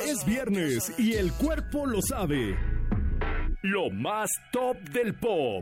Es viernes y el cuerpo lo sabe. Lo más top del pop.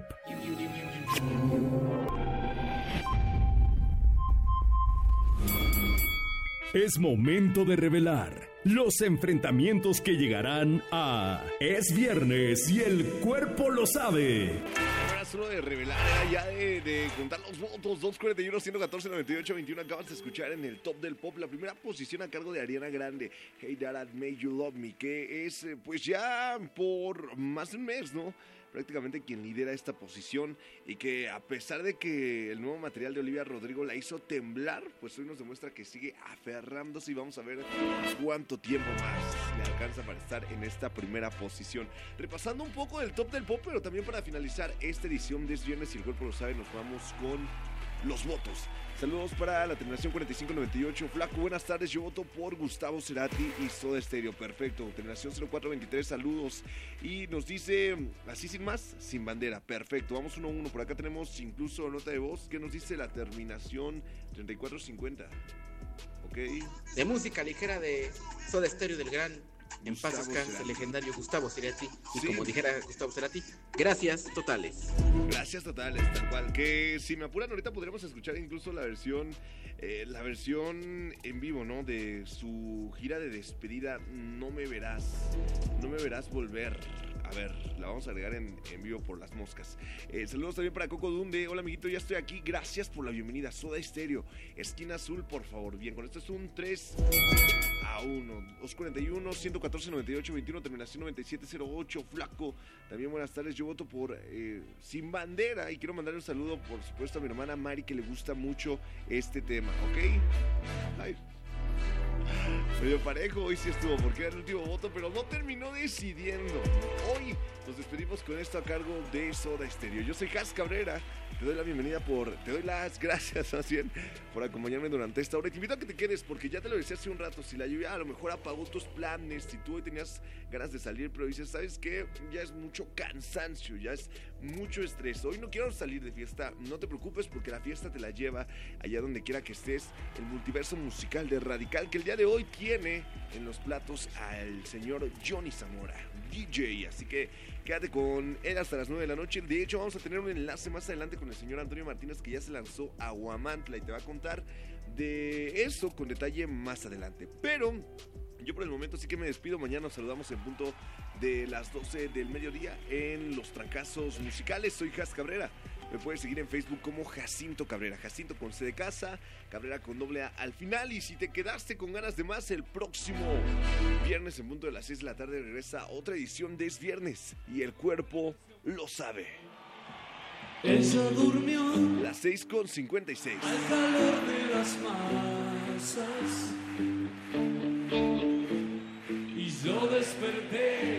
Es momento de revelar los enfrentamientos que llegarán a Es viernes y el cuerpo lo sabe. Ahora solo de revelar, ya de contar los votos. 241, 114, 98, 21. Acabas de escuchar en el top del pop la primera posición a cargo de Ariana Grande, Hey That Made You Love Me, que es pues ya por más de un mes, ¿no? Prácticamente quien lidera esta posición, y que a pesar de que el nuevo material de Olivia Rodrigo la hizo temblar, pues hoy nos demuestra que sigue aferrándose, y vamos a ver cuánto tiempo más le alcanza para estar en esta primera posición. Repasando un poco del top del pop, pero también para finalizar esta edición de Es Viernes y el cuerpo lo sabe, nos vamos con los votos. Saludos para la terminación 4598. Flaco, buenas tardes. Yo voto por Gustavo Cerati y Soda Stereo. Perfecto. Terminación 0423. Saludos. Y nos dice, así sin más, sin bandera. Perfecto. Vamos 1-1. Por acá tenemos incluso nota de voz. ¿Qué nos dice la terminación 3450? Ok. De música ligera de Soda Stereo del gran, en paz descanse, el legendario Gustavo Cerati. Y sí, como dijera Gustavo Cerati, gracias totales. Gracias totales, tal cual. Que si me apuran, ahorita podríamos escuchar incluso la versión en vivo, ¿no? De su gira de despedida, No me verás volver. A ver, la vamos a agregar en vivo por las moscas. Saludos también para Coco Dunde. Hola, amiguito, ya estoy aquí. Gracias por la bienvenida. Soda Stereo, esquina azul, por favor. Bien, con esto es un 3-1. 241, 114, 98, 21, terminación 9708. Flaco, también buenas tardes. Yo voto por Sin Bandera. Y quiero mandarle un saludo, por supuesto, a mi hermana Mari, que le gusta mucho este tema, ¿ok? Ay. Medio parejo, hoy sí estuvo, porque era el último voto, pero no terminó decidiendo. Hoy nos despedimos con esto a cargo de Soda Stereo. Yo soy Has Cabrera, te doy las gracias más bien por acompañarme durante esta hora. Y te invito a que te quedes, porque ya te lo decía hace un rato, si la lluvia a lo mejor apagó tus planes, si tú hoy tenías ganas de salir, pero dices, ¿sabes qué? Ya es mucho cansancio, ya es mucho estrés. Hoy no quiero salir de fiesta, no te preocupes, porque la fiesta te la lleva allá donde quiera que estés, el multiverso musical de Radical, que el día de hoy tiene en los platos al señor Johnny Zamora, DJ, así que quédate con él hasta las 9 de la noche. De hecho, vamos a tener un enlace más adelante con el señor Antonio Martínez, que ya se lanzó a Huamantla y te va a contar de eso con detalle más adelante. Pero yo por el momento sí que me despido. Mañana nos saludamos en punto de las 12 del mediodía en Los Trancazos Musicales. Soy Has Cabrera. Me puedes seguir en Facebook como Jacinto Cabrera. Jacinto con C de casa, Cabrera con doble A al final. Y si te quedaste con ganas de más, el próximo viernes en punto de las 6 de la tarde regresa otra edición de Es Viernes y el cuerpo lo sabe. Ella durmió las 6:56. al calor de las masas y yo desperté